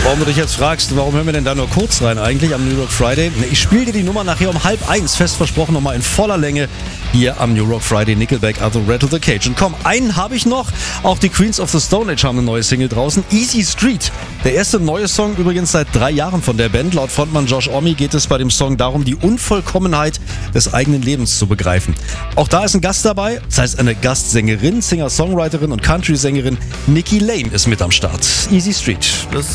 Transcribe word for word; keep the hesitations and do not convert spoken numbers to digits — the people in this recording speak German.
Warum du dich jetzt fragst, warum hören wir denn da nur kurz rein eigentlich am New Rock Friday? Ich spiele dir die Nummer nachher um halb eins, fest versprochen, nochmal in voller Länge hier am New Rock Friday. Nickelback, also Rattle the Cage. Und komm, einen habe ich noch. Auch die Queens of the Stone Age haben eine neue Single draußen. Easy Street. Der erste neue Song übrigens seit drei Jahren von der Band. Laut Frontmann Josh Homme geht es bei dem Song darum, die Unvollkommenheit des eigenen Lebens zu begreifen. Auch da ist ein Gast dabei, das heißt eine Gastsängerin, Singer-Songwriterin und Country-Sängerin Nikki Lane ist mit am Start. Easy Street. Das